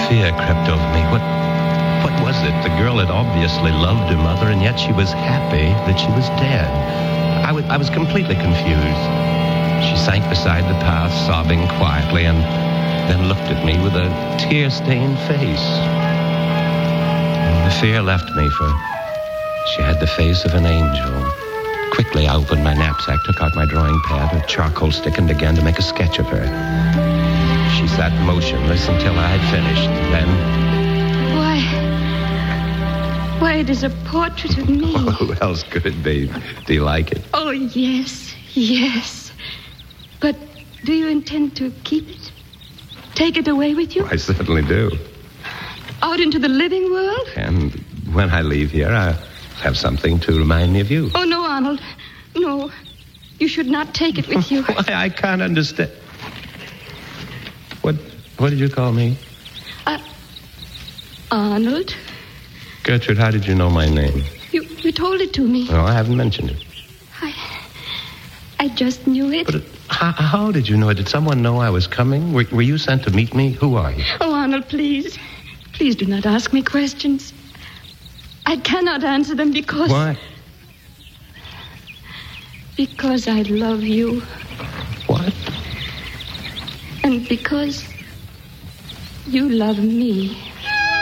Fear crept over me. What was it? The girl had obviously loved her mother, and yet she was happy that she was dead. I was completely confused. She sank beside the path, sobbing quietly, and then looked at me with a tear-stained face. And the fear left me, for she had the face of an angel. Quickly, I opened my knapsack, took out my drawing pad, a charcoal stick, and began to make a sketch of her. She sat motionless until I had finished. Then... Why, it is a portrait of me. Oh, who else could it be? Do you like it? Oh, yes. But do you intend to keep it? Take it away with you? I certainly do. Out into the living world? And when I leave here, I'll have something to remind me of you. Oh, no, Arnold. No. You should not take it with you. Why, I can't understand. What did you call me? Arnold. Gertrude, how did you know my name? You told it to me. No, I haven't mentioned it. I just knew it. But how did you know it? Did someone know I was coming? Were you sent to meet me? Who are you? Oh, Arnold, please. Please do not ask me questions. I cannot answer them because... Why? Because I love you. What? And because you love me.